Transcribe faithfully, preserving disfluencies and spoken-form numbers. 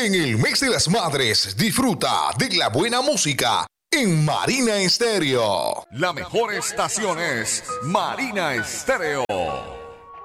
En el mes de las madres, disfruta de la buena música en Marina Estéreo. La mejor estación es Marina Estéreo.